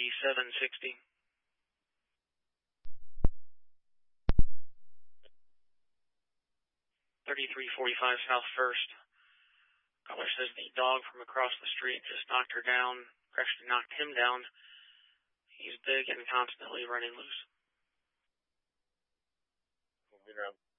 3760. .3345 South First. Caller says the dog from across the street just knocked her down, actually knocked him down. He's big and constantly running loose. We'll be around.